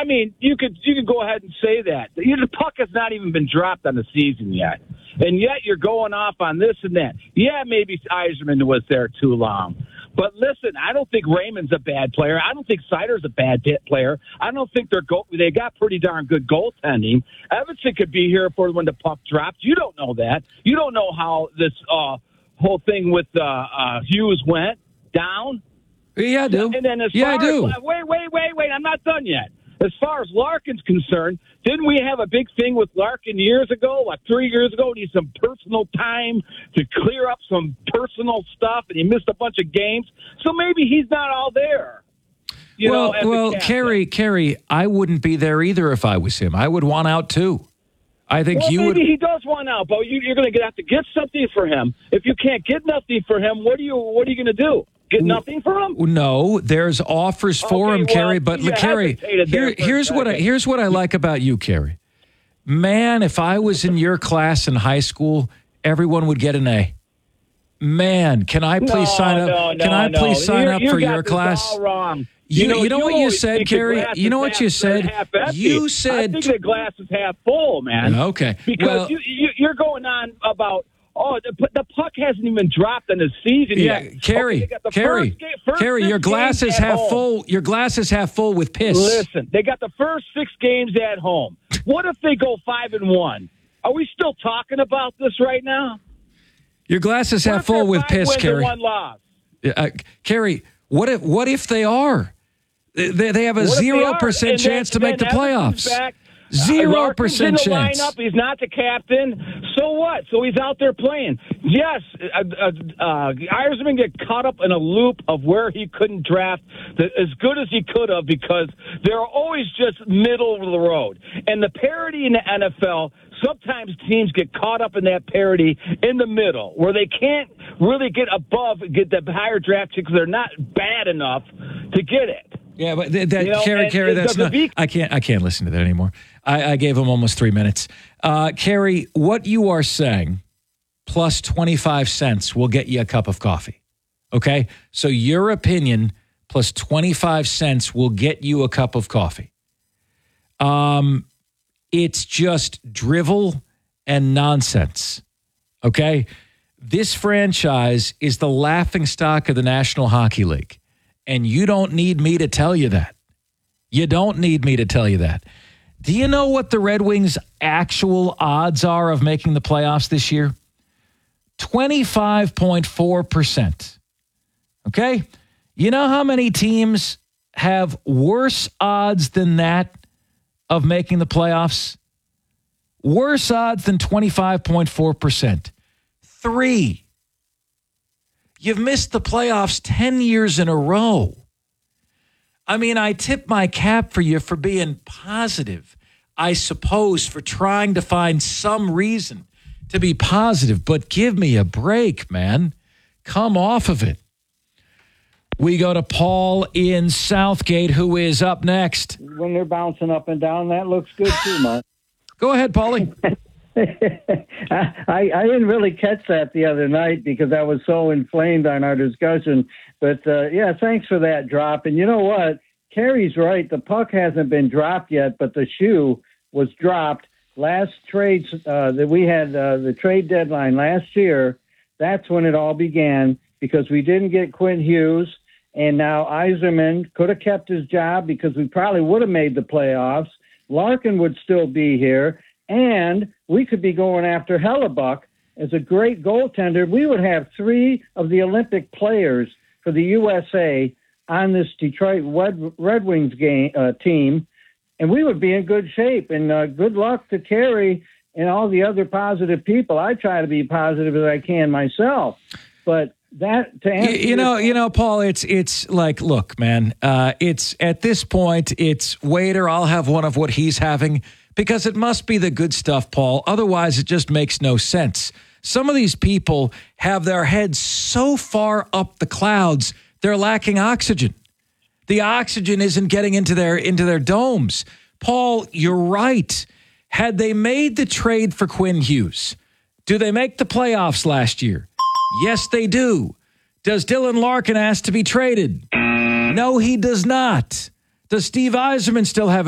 I mean, you could go ahead and say that. The puck has not even been dropped on the season yet. And yet you're going off on this and that. Yeah, maybe Yzerman was there too long. But listen, I don't think Raymond's a bad player. I don't think Sider's a bad player. I don't think they got pretty darn good goaltending. Evanston could be here for when the puck drops. You don't know that. You don't know how this whole thing with Hughes went down. Yeah, I do. And then I do. Wait. I'm not done yet. As far as Larkin's concerned, didn't we have a big thing with Larkin years ago, like 3 years ago? He needs some personal time to clear up some personal stuff, and he missed a bunch of games. So maybe he's not all there. Well, Kerry, I wouldn't be there either if I was him. I would want out too. I think maybe he does want out, but you're going to have to get something for him. If you can't get nothing for him, what are you going to do? Get nothing for him? No, there's offers for him, Kerry. But Kerry, here's what I like about you, Kerry. Man, if I was in your class in high school, everyone would get an A. Man, can I please sign up? Can I please sign up for your class? All wrong. You know what you said, Kerry? You know what you said? You said I think the glass is half full, man. Okay. Because you're going on about. Oh, the puck hasn't even dropped in the season yet. Kerry, your glass is half full. Your glass is half full with piss. Listen, they got the first 6 games at home. What if they go 5-1? Are we still talking about this right now? Your glass is half full with piss, Kerry. 1 loss. Kerry, what if they are? They have a 0% chance to make the playoffs. 0% chance. Line up. He's not the captain. So what? So he's out there playing. Yes, Yzerman get caught up in a loop of where he couldn't draft as good as he could have because they're always just middle of the road. And the parity in the NFL, sometimes teams get caught up in that parity in the middle where they can't really get the higher draft because they're not bad enough to get it. Yeah, but Kerry, that's not. I can't listen to that anymore. I gave him almost 3 minutes. Kerry, what you are saying, plus 25 cents will get you a cup of coffee. Okay, so your opinion plus 25 cents will get you a cup of coffee. It's just drivel and nonsense. Okay, this franchise is the laughingstock of the National Hockey League. And you don't need me to tell you that. You don't need me to tell you that. Do you know what the Red Wings' actual odds are of making the playoffs this year? 25.4%. Okay? You know how many teams have worse odds than that of making the playoffs? Worse odds than 25.4%. 3. You've missed the playoffs 10 years in a row. I mean, I tip my cap for you for being positive, I suppose, for trying to find some reason to be positive. But give me a break, man. Come off of it. We go to Paul in Southgate, who is up next. When they're bouncing up and down, that looks good too, Mark. Go ahead, Paulie. I didn't really catch that the other night because I was so inflamed on our discussion. But, yeah, thanks for that drop. And you know what? Kerry's right. The puck hasn't been dropped yet, but the shoe was dropped. Last trades that we had, the trade deadline last year, that's when it all began because we didn't get Quinn Hughes. And now Yzerman could have kept his job because we probably would have made the playoffs. Larkin would still be here. And we could be going after Hellebuck as a great goaltender. We would have 3 of the Olympic players for the USA on this Detroit Red Wings team, and we would be in good shape. And good luck to Kerry and all the other positive people. I try to be positive as I can myself, but that to answer you know, Paul, it's like, look, man, it's at this point, it's Waiter. I'll have one of what he's having. Because it must be the good stuff, Paul. Otherwise, it just makes no sense. Some of these people have their heads so far up the clouds, they're lacking oxygen. The oxygen isn't getting into their domes. Paul, you're right. Had they made the trade for Quinn Hughes, do they make the playoffs last year? Yes, they do. Does Dylan Larkin ask to be traded? No, he does not. Does Steve Yzerman still have